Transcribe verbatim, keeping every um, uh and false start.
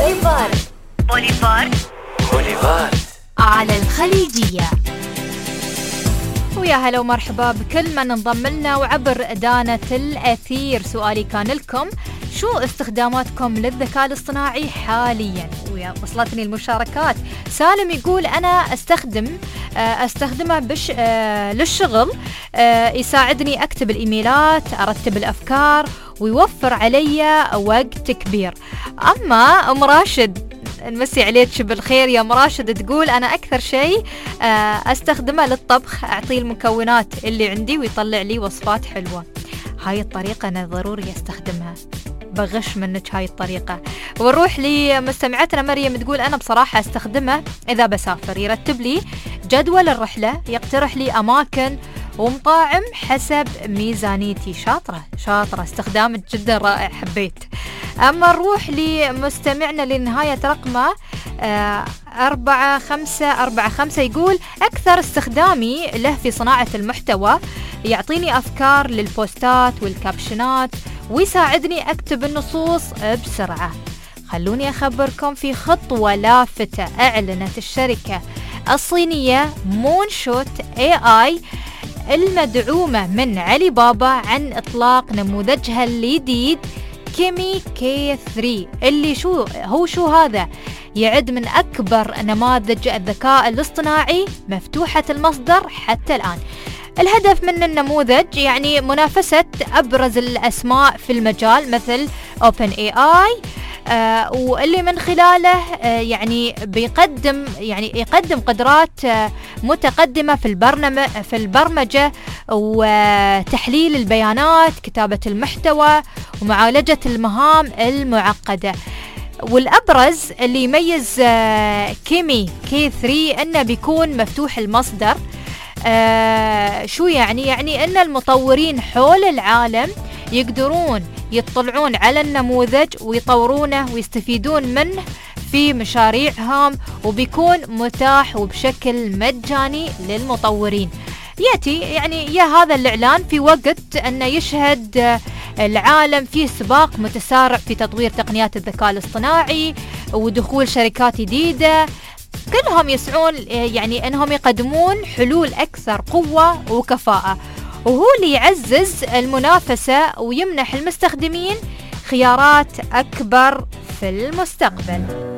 بوليفارد بوليفارد بوليفارد على الخليجية. ويا هلا ومرحبا بكل من انضم لنا وعبر دانة الأثير. سؤالي كان لكم: شو استخداماتكم للذكاء الاصطناعي حاليا؟ وصلتني المشاركات. سالم يقول أنا أستخدم أستخدمه بش للشغل، يساعدني أكتب الإيميلات، أرتب الأفكار، ويوفر علي وقت كبير. أما أم راشد، نمسي عليك بالخير يا مراشد، تقول أنا أكثر شيء أستخدمه للطبخ، أعطيه المكونات اللي عندي ويطلع لي وصفات حلوة. هاي الطريقة أنا ضروري أستخدمها، بغش منك هاي الطريقة. ونروح لمستمعتنا مريم، تقول أنا بصراحة أستخدمه إذا بسافر، يرتب لي جدول الرحلة، يقترح لي أماكن ومطاعم حسب ميزانيتي. شاطرة شاطرة، استخدامك جدا رائع، حبيت. أما نروح لمستمعنا لنهاية رقمه آه أربعة خمسة أربعة خمسة، يقول أكثر استخدامي له في صناعة المحتوى، يعطيني أفكار للبوستات والكابشنات، ويساعدني أكتب النصوص بسرعة. خلوني أخبركم في خطوة لافتة أعلنت الشركة الصينية مون شوت إيه آي المدعومة من علي بابا عن إطلاق نموذجها الجديد كيمي كي ثري، اللي شو هو شو هذا؟ يعد من أكبر نماذج الذكاء الاصطناعي مفتوحة المصدر حتى الآن. الهدف من النموذج يعني منافسة أبرز الأسماء في المجال مثل أوبن إيه آي، آه واللي من خلاله آه يعني بيقدم يعني يقدم قدرات آه متقدمة في البرنامج في البرمجة وتحليل البيانات، كتابة المحتوى، ومعالجة المهام المعقدة. والأبرز اللي يميز آه كيمي كي ثري أنه بيكون مفتوح المصدر. آه شو يعني؟ يعني أن المطورين حول العالم يقدرون يطلعون على النموذج ويطورونه ويستفيدون منه في مشاريعهم، وبيكون متاح وبشكل مجاني للمطورين. يأتي يعني يا هذا الإعلان في وقت أن يشهد العالم فيه سباق متسارع في تطوير تقنيات الذكاء الاصطناعي ودخول شركات جديدة، كلهم يسعون يعني أنهم يقدمون حلول أكثر قوة وكفاءة، وهو اللي يعزز المنافسة ويمنح المستخدمين خيارات أكبر في المستقبل.